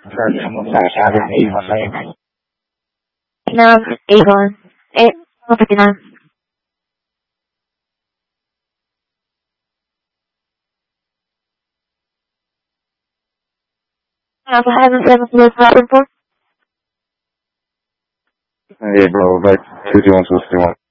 Magsasabi ng iba sa'yo. ng Avon. Mabuti na. Napakahalang sa mga po. Hey bro, like 5161.